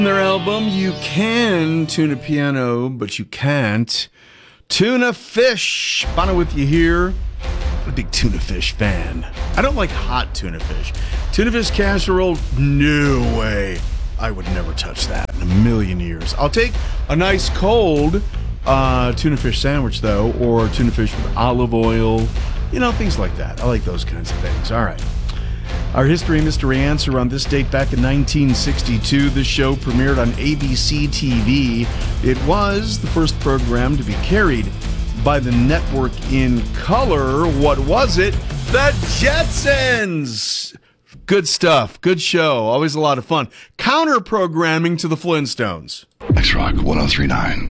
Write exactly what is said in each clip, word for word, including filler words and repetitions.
Their album, You Can Tune a Piano, but You Can't Tuna Fish. Bono with you here. I'm a big tuna fish fan. I don't like hot tuna fish. Tuna fish casserole, no way. I would never touch that in a million years. I'll take a nice cold uh, tuna fish sandwich, though, or tuna fish with olive oil, you know, things like that. I like those kinds of things. All right. Our History Mystery Answer on this date back in nineteen sixty-two. This show premiered on A B C T V. It was the first program to be carried by the network in color. What was it? The Jetsons! Good stuff. Good show. Always a lot of fun. Counter-programming to the Flintstones. X-Rock one oh three point nine.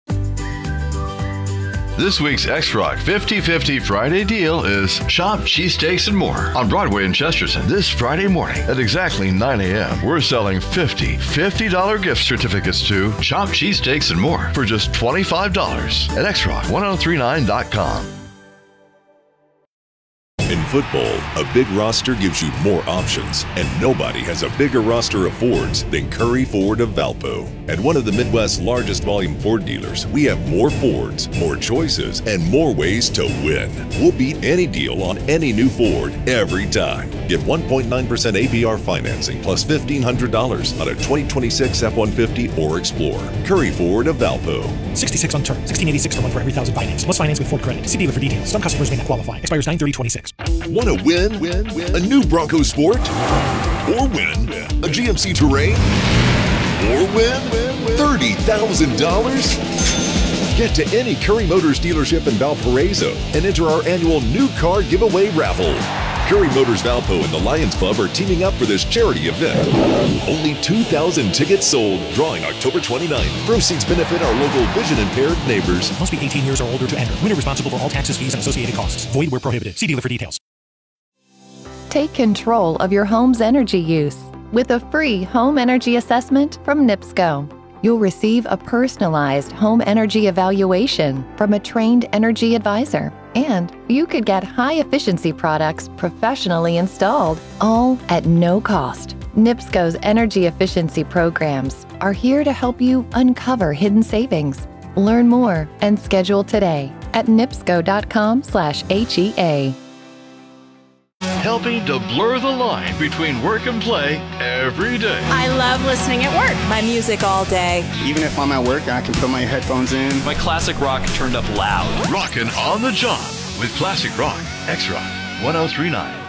This week's X-Rock fifty fifty Friday deal is Shop Cheesesteaks and More on Broadway in Chesterton this Friday morning at exactly nine a.m. We're selling fifty fifty dollars gift certificates to Shop Cheesesteaks and More for just twenty-five dollars at X Rock ten thirty-nine dot com. In football, a big roster gives you more options, and nobody has a bigger roster of Fords than Curry Ford of Valpo. At one of the Midwest's largest volume Ford dealers, we have more Fords, more choices, and more ways to win. We'll beat any deal on any new Ford every time. Get one point nine percent A P R financing plus fifteen hundred dollars on a twenty twenty-six F one fifty or Explorer. Curry Ford of Valpo. sixty-six on term, sixteen eighty-six per month for every thousand finance. Must finance with Ford credit. See dealer for details. Some customers may not qualify. Expires nine thirty twenty-six. Want to win? Win, win? A new Bronco Sport? Or win? A G M C Terrain? Or win? thirty thousand dollars? Get to any Curry Motors dealership in Valparaiso and enter our annual new car giveaway raffle. Curry Motors Valpo and the Lions Club are teaming up for this charity event. Only two thousand tickets sold, drawing October twenty-ninth. Proceeds benefit our local vision-impaired neighbors. Must be eighteen years or older to enter. Winner responsible for all taxes, fees, and associated costs. Void where prohibited. See dealer for details. Take control of your home's energy use with a free home energy assessment from NIPSCO. You'll receive a personalized home energy evaluation from a trained energy advisor, and you could get high-efficiency products professionally installed, all at no cost. NIPSCO's energy efficiency programs are here to help you uncover hidden savings. Learn more and schedule today at nipsco.com slash HEA. Helping to blur the line between work and play every day. I love listening at work. My music all day. Even if I'm at work, I can put my headphones in. My classic rock turned up loud. Rockin' on the job with classic rock. X-Rock ten thirty-nine.